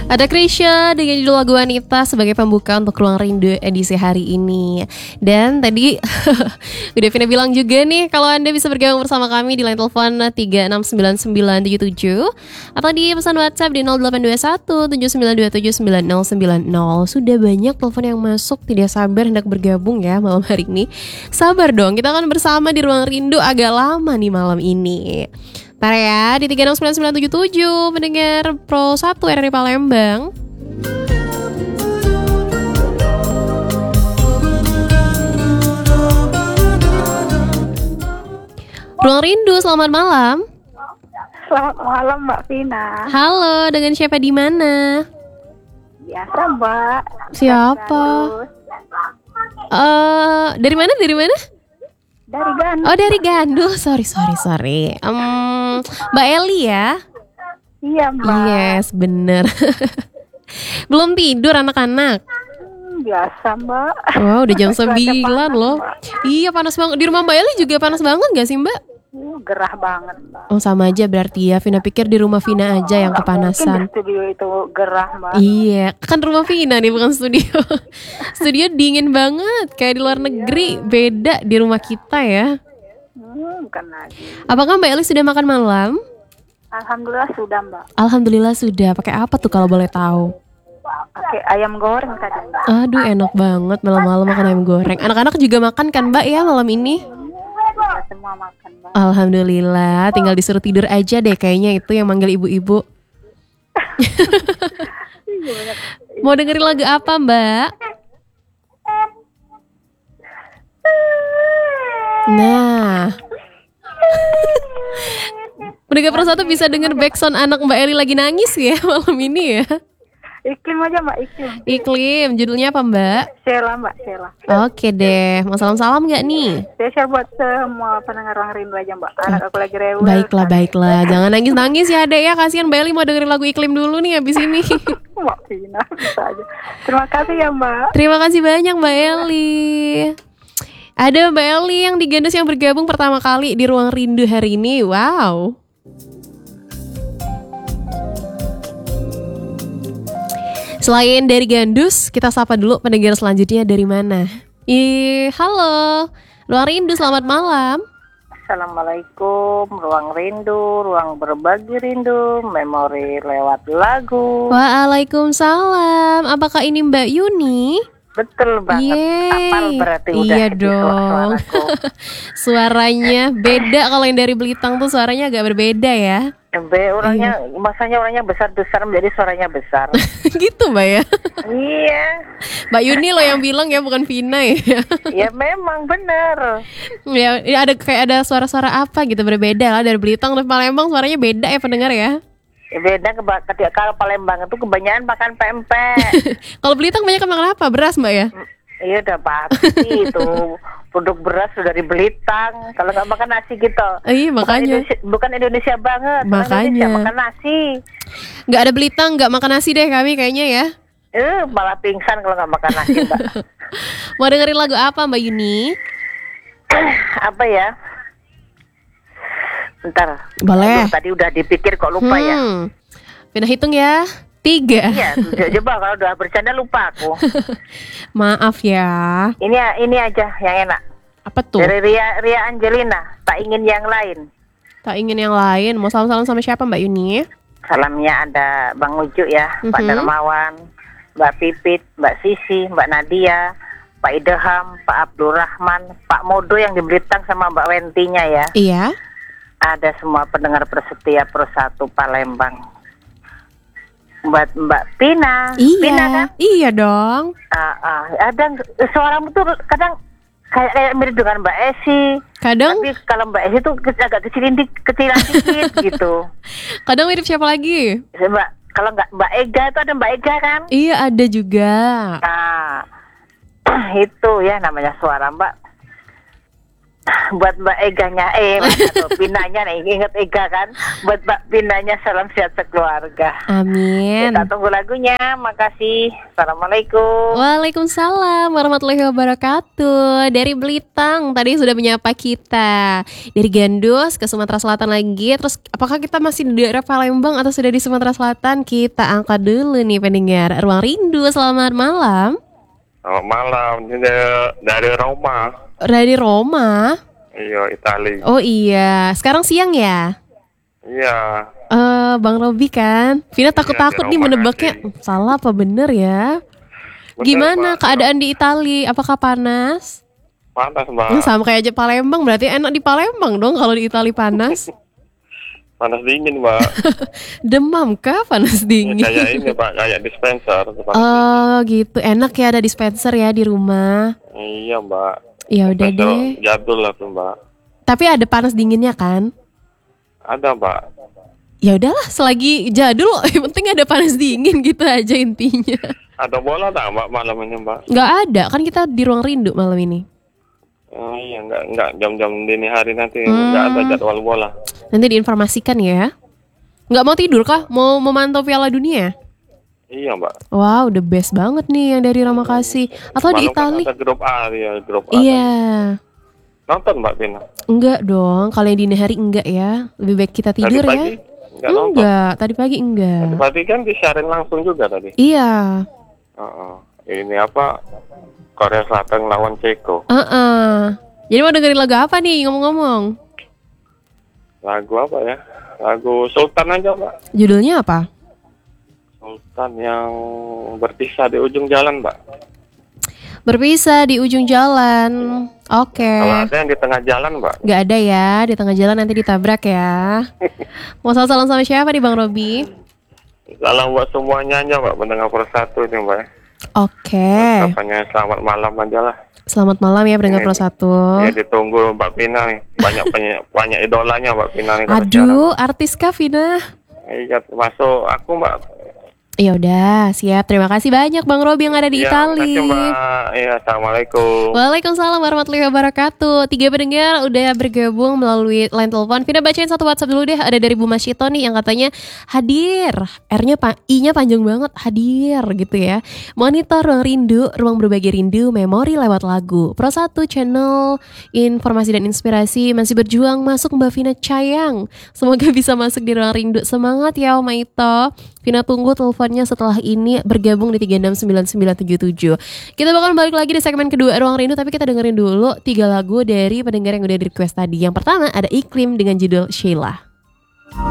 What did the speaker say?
Ada Krisya dengan judul lagu Wanita sebagai pembuka untuk Ruang Rindu edisi hari ini. Dan tadi udah Vina bilang juga nih, kalau Anda bisa bergabung bersama kami di line telepon 369977 atau di pesan WhatsApp di 0821 79279090. Sudah banyak telepon yang masuk, tidak sabar hendak bergabung ya malam hari ini. Sabar dong, kita akan bersama di Ruang Rindu agak lama nih malam ini. Ntar ya, di 369977 mendengar Pro 1 RRI Palembang. Ruang Rindu, selamat malam. Selamat malam Mbak Vina. Halo, dengan siapa di mana? Biasa Mbak. Siapa? Dari mana? Dari Gandus. Oh, dari Gandul. Sorry. Mbak Eli ya? Iya Mbak. Yes, bener. Belum tidur anak-anak? Biasa Mbak. Wow, udah jam 9 panas, loh. Mbak. Iya, panas banget. Di rumah Mbak Eli juga panas banget gak sih Mbak? Gerah banget Mbak. Oh, sama aja berarti ya. Vina pikir di rumah Vina aja yang Nggak mungkin kepanasan. di studio itu gerah Mbak. Iya, kan rumah Vina nih, bukan studio. Studio dingin banget, kayak di luar negeri. Beda di rumah kita ya. Bukan lagi. Apakah Mbak Eli sudah makan malam? Alhamdulillah sudah Mbak. Alhamdulillah sudah. Pakai apa tuh kalau boleh tahu? Pakai ayam goreng tadi Mbak. Aduh, enak banget malam-malam makan ayam goreng. Anak-anak juga makan kan Mbak ya malam ini? Kita semua makan Mbak. Alhamdulillah, tinggal disuruh tidur aja deh kayaknya itu yang manggil ibu-ibu. Mau dengerin lagu apa Mbak? Nah, Pendengar Pro 1 bisa denger backsound anak Mbak Eli lagi nangis ya malam ini ya. Iklim aja Mbak, iklim. Iklim, judulnya apa Mbak? Sheila Mbak, Sheila. Oke deh, mau salam-salam gak nih? Spesial buat semua pendengar Ruang Rindu aja Mbak. Anak aku lagi rewel. Baiklah, jangan nangis-nangis ya adek ya. Kasihan Mbak Eli mau dengerin lagu Iklim dulu nih habis ini. Mbak Vina, bisa aja. Terima kasih ya Mbak. Terima kasih banyak Mbak Eli. Ada Mbak Eli yang di Gandus yang bergabung pertama kali di Ruang Rindu hari ini. Wow. Selain dari Gandus, kita sapa dulu pendengar selanjutnya dari mana? Halo, Ruang Rindu, selamat malam. Assalamualaikum, Ruang Rindu, ruang berbagi rindu, memori lewat lagu. Waalaikumsalam, apakah ini Mbak Yuni? Betul banget, apal berarti udah Iya di dong. suaraku. Suaranya beda, kalau yang dari Belitung tuh suaranya agak berbeda ya. Orangnya, masanya orangnya besar-besar menjadi suaranya besar. Gitu Mbak ya. Iya. Mbak Yuni loh yang bilang ya, bukan Vina ya. Ya memang benar. Ya ada kayak ada suara-suara apa gitu berbeda lah dari Belitung dan Palembang, suaranya beda ya pendengar ya. Beda kalau Palembang itu kebanyakan makan pempek. Kalau Belitung banyak makan apa? Beras Mbak ya? Iya udah pasti itu produk beras sudah dari Belitang. Kalau nggak makan nasi gitu. Iya makanya. Bukan Indonesia banget. Makanya. Indonesia makan nasi. Nggak ada Belitang, nggak makan nasi deh kami kayaknya ya. Malah pingsan kalau nggak makan nasi Mbak. Mau dengerin lagu apa Mbak Yuni? Apa ya? Bentar. Boleh. Aduh, tadi udah dipikir kok lupa ya. Pindah hitung ya. 3. Iya, coba kalau udah bercanda lupa aku. Maaf ya. Ini aja yang enak. Apa tuh? Dari Ria Angelina, tak ingin yang lain. Tak ingin yang lain. Mau salam-salam sama siapa Mbak Yuni? Salamnya ada Bang Uju ya, Pak Darmawan, Mbak Pipit, Mbak Sisi, Mbak Nadia, Pak Ideham, Pak Abdurrahman, Pak Modo yang di Belitang sama Mbak Wentinya ya. Iya. Ada semua pendengar persetia Pro 1 Palembang. Mbak Pina. Iya. Pina kan? Iya dong. Ada suaramu tuh kadang kayak mirip dengan Mbak Esi. Kadang. Tapi kalau Mbak Esi tuh agak kecilan dikit gitu. Kadang mirip siapa lagi? Kalau nggak Mbak Ega itu ada Mbak Ega kan? Iya ada juga. Itu ya namanya suara Mbak. buat Mbak Eganya, atau Pinanya nih, inget Ega kan? Buat Mbak Pinanya salam sehat sekeluarga. Amin. Kita tunggu lagunya, makasih. Assalamualaikum. Waalaikumsalam warahmatullahi wabarakatuh. Dari Belitang tadi sudah menyapa kita. Dari Gandus ke Sumatera Selatan lagi. Terus apakah kita masih di daerah Palembang atau sudah di Sumatera Selatan? Kita angkat dulu nih pendengar Ruang Rindu. Selamat malam. Selamat malam, ini dari Roma. Dari Roma. Iya, Itali. Oh iya, sekarang siang ya? Iya. Bang Robi kan? Vina takut-takut nih Roma menebaknya. Salah apa bener ya? Bener, Gimana Mbak. keadaan di Itali? Apakah panas? Panas, Mbak. Sama kayak aja Palembang, berarti enak di Palembang dong kalau di Itali panas. Panas dingin, Mbak. Demam kah panas Ya, dingin? kayak ini, Pak, kayak dispenser. Oh gitu, enak ya ada dispenser ya di rumah. Iya, Mbak. Ya udah Dispenser deh. Jadul lah tuh, Mbak. Tapi ada panas dinginnya kan? Ada, Mbak. Ya udahlah, selagi jadul, yang penting ada panas dingin gitu aja intinya. Ada bola tak, Mbak, malam ini, Mbak? Nggak ada, kan kita di Ruang Rindu malam ini. Oh, iya, enggak jam-jam dini hari nanti enggak ada jadwal bola. Nanti diinformasikan ya. Nggak mau tidur kah? Mau memantau Piala Dunia? Iya, Mbak. Wow, the best banget nih yang dari Ramakasih. Atau di Malam kan Itali? ada grup A, ya, grup A. Iya. Nonton, Mbak Pina? Enggak dong, kalau yang dini hari enggak ya. Lebih baik kita tidur Tadi ya. pagi enggak nonton. Enggak, tadi pagi enggak. Tadi kan disiarin langsung juga tadi. Iya. Ini apa? Korea Selatan lawan Ceko. Jadi mau dengerin lagu apa nih ngomong-ngomong? Lagu apa ya? Lagu Sultan aja, Mbak. Judulnya apa? Sultan yang berpisah di ujung jalan, Mbak. Berpisah di ujung jalan. Oke. Kalau ada yang di tengah jalan, Mbak. Nggak ada ya, di tengah jalan nanti ditabrak ya. Mau salam sama siapa nih Bang Robi? Salam buat semuanya aja, Mbak. Pendengar persatu ini, Mbak. Oke. Katanya selamat malam aja lah. Selamat malam ya pendengar Pro 1. Ya ditunggu Mbak Pina nih. Banyak idolanya Mbak Pina nih. Aduh, artis kah Vina? Iya, masuk aku, Mbak. Ya udah, siap. Terima kasih banyak Bang Robi yang ada di Iya, Itali. makasih, Mbak. Iya, assalamualaikum. Waalaikumsalam warahmatullahi wabarakatuh. 3 pendengar udah bergabung melalui line telepon. Vina bacain satu WhatsApp dulu deh. Ada dari Bu Masyito nih yang katanya hadir. I-nya panjang banget, hadir gitu ya. Monitor Ruang Rindu, ruang berbagi rindu, memori lewat lagu. Pro 1 channel informasi dan inspirasi masih berjuang masuk Mbak Vina Cayang. Semoga bisa masuk di Ruang Rindu. Semangat ya Om Ito. Vina tunggu teleponnya setelah ini bergabung di 369977. Kita bakal balik lagi di segmen kedua Ruang Rindu, tapi kita dengerin dulu 3 lagu dari pendengar yang udah di request tadi. Yang pertama ada Iklim dengan judul Sheila.